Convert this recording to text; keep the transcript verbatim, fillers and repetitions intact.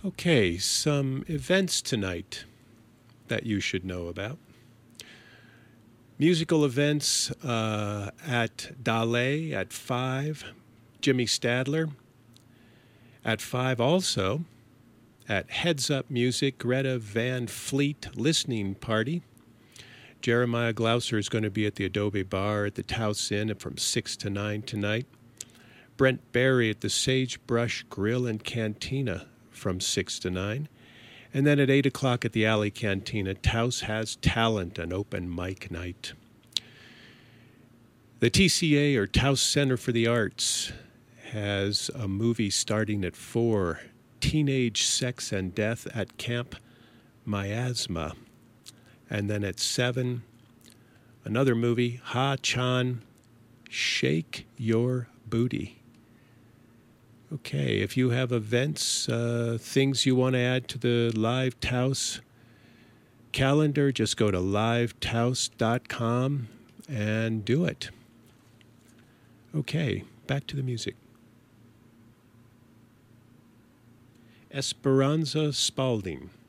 Okay, some events tonight that you should know about. Musical events uh, at Dale at five, Jimmy Stadler. At five also, at Heads Up Music, Greta Van Fleet Listening Party. Jeremiah Glouser is going to be at the Adobe Bar at the Taos Inn from six to nine tonight. Brent Berry at the Sagebrush Grill and Cantina from six to nine. And then at eight o'clock at the Alley Cantina, Taos Has Talent, an open mic night. The T C A, or Taos Center for the Arts, has a movie starting at four, Teenage Sex and Death at Camp Miasma. And then at seven, another movie, Ha Chan, Shake Your Booty. Okay, if you have events, uh, things you want to add to the Live Taos calendar, just go to live taos dot com and do it. Okay, back to the music. Esperanza Spalding.